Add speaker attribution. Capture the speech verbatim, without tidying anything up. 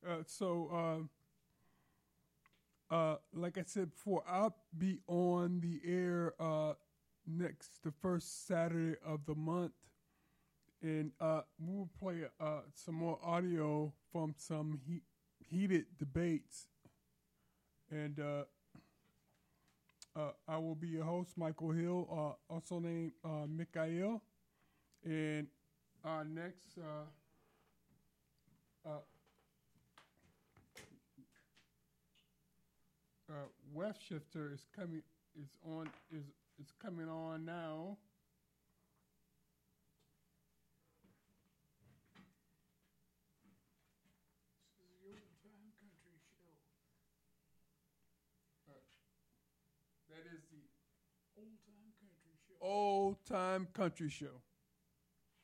Speaker 1: Uh, so, uh, uh, like I said before, I'll be on the air uh, next, the first Saturday of the month, and uh, we'll play uh, some more audio from some he- heated debates. And uh, uh, I will be your host, Michael Hill, uh, also named uh, Mikhail. And our next uh, uh, uh, West Shifter is coming is on is is coming on now.
Speaker 2: This is the Old Time Country Show.
Speaker 1: Uh, that is the
Speaker 2: Old Time Country Show.
Speaker 1: Old Time Country Show.